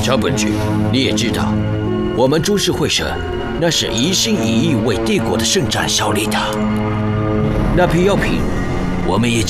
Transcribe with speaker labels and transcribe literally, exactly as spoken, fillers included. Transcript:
Speaker 1: 查本局，你也知道，我们株式会社那是一心一意为帝国的圣战效力的。那批药品，我们也